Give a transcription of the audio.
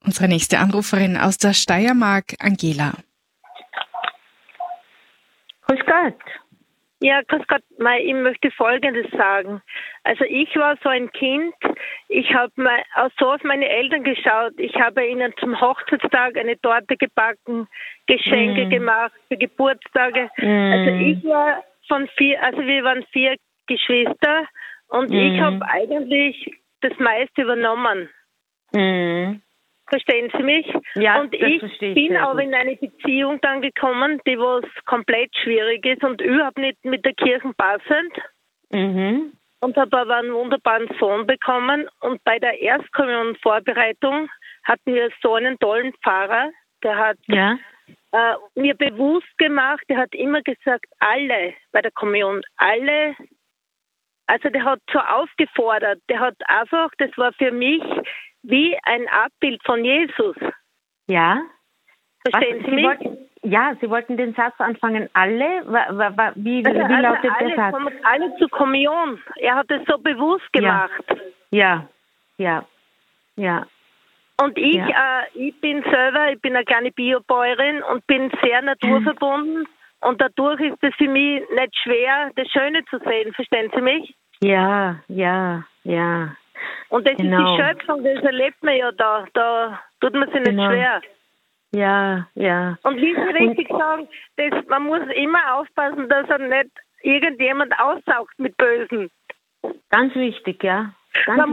Unsere nächste Anruferin aus der Steiermark, Angela. Grüß Gott. Ja, grüß Gott. Ich möchte Folgendes sagen. Also ich war so ein Kind, ich habe so auf meine Eltern geschaut. Ich habe ihnen zum Hochzeitstag eine Torte gebacken, Geschenke gemacht für Geburtstage. Also ich war wir waren 4 Geschwister und ich habe eigentlich das meiste übernommen. Verstehen Sie mich? Ja, und das ich verstehe ich bin sehr aber gut. in eine Beziehung dann gekommen, die was komplett schwierig ist und überhaupt nicht mit der Kirche passend. Und habe aber einen wunderbaren Sohn bekommen. Und bei der Erstkommunionvorbereitung hatten wir so einen tollen Pfarrer, der hat mir bewusst gemacht, der hat immer gesagt, alle bei der Kommunion, alle. Also der hat so aufgefordert, der hat einfach, das war für mich wie ein Abbild von Jesus. Ja. Verstehen Sie mich? Sie wollten den Satz anfangen, alle? Wie lautet der Satz? Alle zur Kommunion. Er hat es so bewusst gemacht. Ja. Und ich bin eine kleine Biobäuerin und bin sehr naturverbunden. Und dadurch ist es für mich nicht schwer, das Schöne zu sehen. Verstehen Sie mich? Ja. Und das ist die Schöpfung, das erlebt man ja da. Da tut man sich nicht schwer. Ja. Und wie Sie richtig sagen, man muss immer aufpassen, dass er nicht irgendjemand aussaugt mit Bösen. Ganz wichtig, ja.